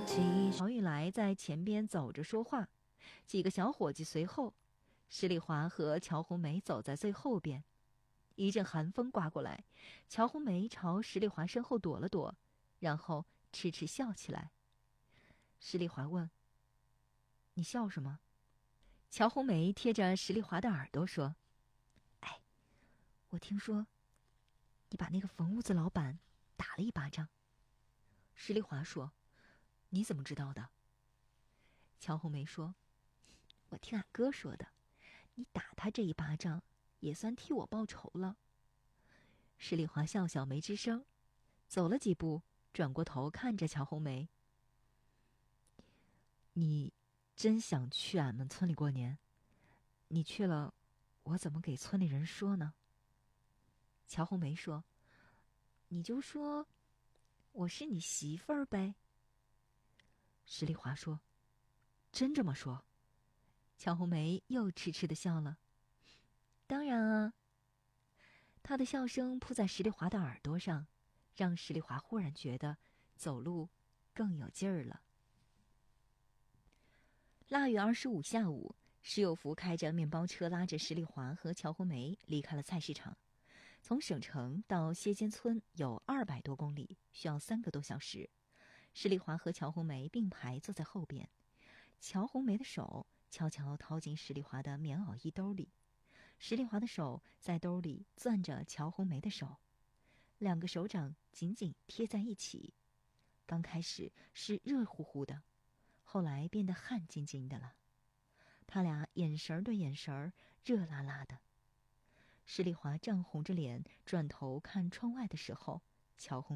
乔玉来在前边走着说话，几个小伙计随后，石丽华和乔红梅走在最后边。一阵寒风刮过来，乔红梅朝石丽华身后躲了躲，然后痴痴笑起来。石丽华问：“你笑什么？”乔红梅贴着石丽华的耳朵说：“哎，我听说你把那个冯屋子老板打了一巴掌。”石丽华说：“你怎么知道的？”乔红梅说：“我听俺哥说的，你打他这一巴掌，也算替我报仇了。”石丽华笑笑没吱声，走了几步，转过头看着乔红梅：“你真想去俺们村里过年？你去了，我怎么给村里人说呢？”乔红梅说：“你就说我是你媳妇儿呗。”石丽华说：“真这么说？”乔红梅又痴痴地笑了。“当然啊。”她的笑声扑在石丽华的耳朵上，让石丽华忽然觉得走路更有劲儿了。腊月25下午，石有福开着面包车拉着石丽华和乔红梅离开了菜市场。从省城到歇间村有200多公里，需要3个多小时。石丽华和乔红梅并排坐在后边，乔红梅的手悄悄掏进石丽华的棉袄衣兜里，石丽华的手在兜里攥着乔红梅的手，2个手掌紧紧贴在一起。刚开始是热乎乎的，后来变得汗津津的了。他俩眼神对眼神，热辣辣的。石丽华涨红着脸转头看窗外的时候，乔红